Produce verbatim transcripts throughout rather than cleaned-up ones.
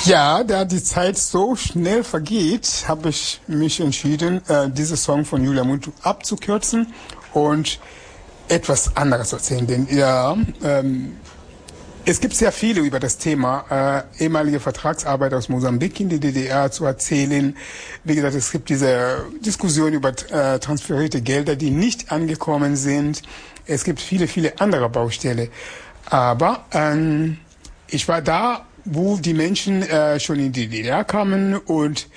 Ja, da die Zeit so schnell vergeht, habe ich mich entschieden, äh, diesen Song von Julia Muntu abzukürzen und etwas anderes zu erzählen. Denn ja, ähm, es gibt sehr viele über das Thema äh, ehemalige Vertragsarbeiter aus Mosambik in die D D R zu erzählen. Wie gesagt, es gibt diese Diskussion über äh, transferierte Gelder, die nicht angekommen sind. Es gibt viele, viele andere Baustelle. Aber ähm, ich war da, wo die Menschen äh, schon in die D D R kamen und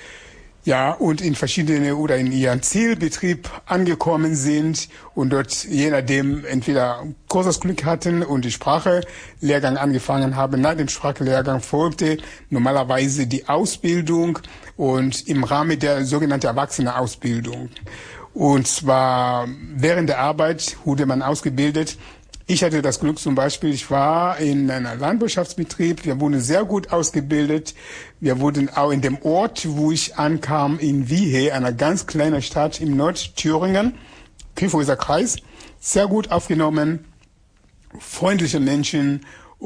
ja und in verschiedene oder in ihren Zielbetrieb angekommen sind und dort je nachdem entweder großes Glück hatten und die Sprachelehrgang angefangen haben. Nach dem Sprachlehrgang folgte normalerweise die Ausbildung und im Rahmen der sogenannten Erwachsenenausbildung. Und zwar während der Arbeit wurde man ausgebildet. Ich hatte das Glück zum Beispiel, ich war in einem Landwirtschaftsbetrieb, wir wurden sehr gut ausgebildet. Wir wurden auch in dem Ort, wo ich ankam, in Wiehe, einer ganz kleinen Stadt im Nordthüringen, Kyffhäuser Kreis, sehr gut aufgenommen, freundliche Menschen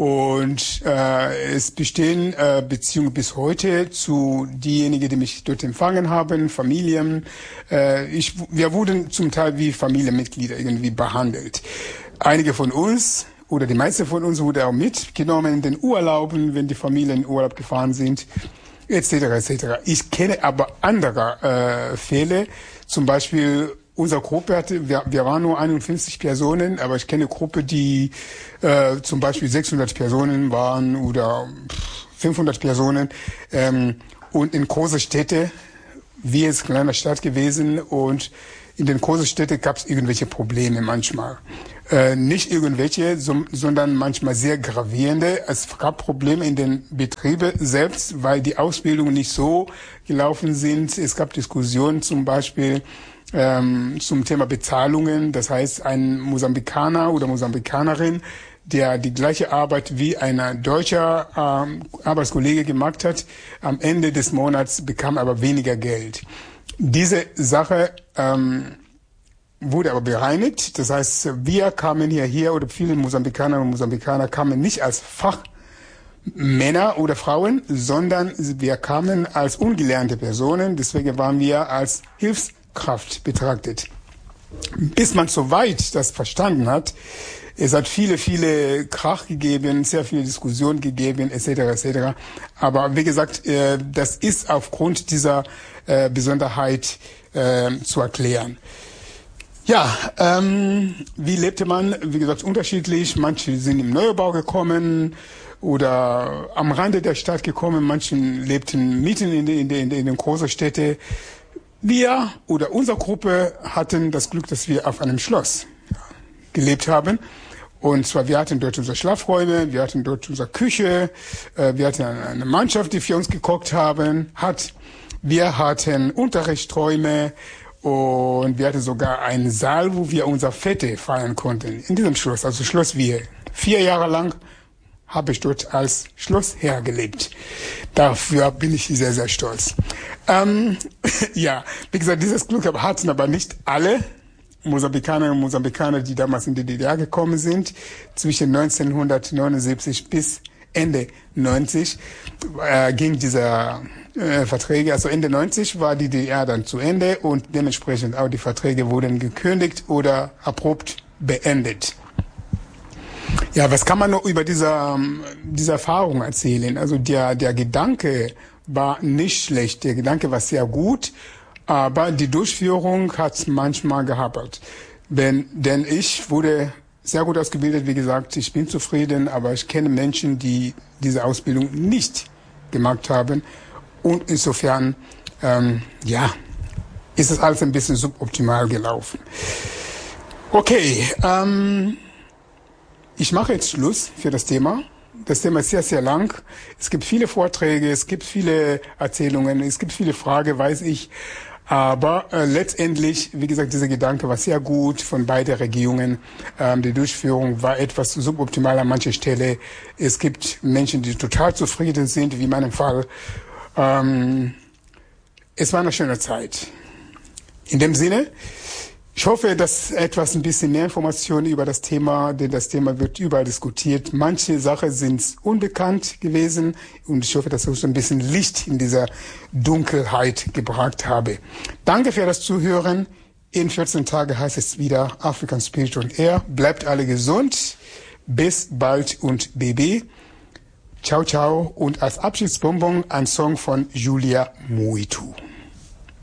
und äh, es bestehen äh, Beziehungen bis heute zu diejenigen, die mich dort empfangen haben, Familien. Äh, ich, wir wurden zum Teil wie Familienmitglieder irgendwie behandelt. Einige von uns oder die meisten von uns wurde auch mitgenommen in den Urlauben, wenn die Familien in Urlaub gefahren sind, et cetera et cetera. Ich kenne aber andere äh, Fälle, zum Beispiel unsere Gruppe hatte, wir, wir waren nur einundfünfzig Personen, aber ich kenne eine Gruppe, die äh, zum Beispiel sechshundert Personen waren oder fünfhundert Personen ähm, und in große Städte, wie es kleiner Stadt gewesen und in den großen Städten gab es irgendwelche Probleme manchmal. Äh, nicht irgendwelche, so, sondern manchmal sehr gravierende. Es gab Probleme in den Betrieben selbst, weil die Ausbildungen nicht so gelaufen sind. Es gab Diskussionen zum Beispiel ähm, zum Thema Bezahlungen. Das heißt, ein Mosambikaner oder Mosambikanerin, der die gleiche Arbeit wie ein deutscher ähm, Arbeitskollege gemacht hat, am Ende des Monats bekam aber weniger Geld. Diese Sache ähm, wurde aber bereinigt. Das heißt, wir kamen hier, hier oder viele Mosambikaner und Mosambikaner kamen nicht als Fachmänner oder Frauen, sondern wir kamen als ungelernte Personen. Deswegen waren wir als Hilfskraft betrachtet. Bis man soweit das verstanden hat, es hat viele, viele Krach gegeben, sehr viele Diskussionen gegeben, et cetera et cetera. Aber wie gesagt, äh, das ist aufgrund dieser äh, Besonderheit äh, zu erklären. Ja, ähm, wie lebte man? Wie gesagt, unterschiedlich. Manche sind im Neubau gekommen oder am Rande der Stadt gekommen. Manche lebten mitten in den, in den, in den großen Städten. Wir oder unsere Gruppe hatten das Glück, dass wir auf einem Schloss gelebt haben. Und zwar, wir hatten dort unsere Schlafräume, wir hatten dort unsere Küche, äh, wir hatten eine Mannschaft, die für uns gekocht haben, hat. Wir hatten Unterrichtsräume und wir hatten sogar einen Saal, wo wir unser Fete feiern konnten. In diesem Schloss, also Schloss Wiehe. Vier Jahre lang habe ich dort als Schlossherr gelebt. Dafür bin ich sehr, sehr stolz. Ähm, ja, wie gesagt, dieses Glück hatten aber nicht alle Mosambikaner und Mosambikaner, die damals in die D D R gekommen sind, zwischen neunzehnhundertneunundsiebzig bis Ende neunzig äh, ging dieser äh, Verträge, also Ende neunzig war die D D R dann zu Ende und dementsprechend auch die Verträge wurden gekündigt oder abrupt beendet. Ja, was kann man noch über diese, diese Erfahrung erzählen? Also der, der Gedanke war nicht schlecht, der Gedanke war sehr gut, aber die Durchführung hat manchmal gehapert. Denn, denn ich wurde sehr gut ausgebildet, wie gesagt, ich bin zufrieden, aber ich kenne Menschen, die diese Ausbildung nicht gemacht haben. Und insofern, ähm, ja, ist es alles ein bisschen suboptimal gelaufen. Okay, ähm, ich mache jetzt Schluss für das Thema. Das Thema ist sehr, sehr lang. Es gibt viele Vorträge, es gibt viele Erzählungen, es gibt viele Fragen, weiß ich. Aber äh, letztendlich, wie gesagt, dieser Gedanke war sehr gut von beiden Regierungen. Ähm, die Durchführung war etwas suboptimal an mancher Stelle. Es gibt Menschen, die total zufrieden sind, wie in meinem Fall. Ähm, es war eine schöne Zeit. In dem Sinne, Ich hoffe, dass etwas ein bisschen mehr Informationen über das Thema, denn das Thema wird überall diskutiert. Manche Sachen sind unbekannt gewesen und ich hoffe, dass ich ein bisschen Licht in dieser Dunkelheit gebracht habe. Danke für das Zuhören. In vierzehn Tagen heißt es wieder African Spirit on Air. Bleibt alle gesund. Bis bald und B B. Ciao, ciao. Und als Abschiedsbonbon ein Song von Julia Moitu.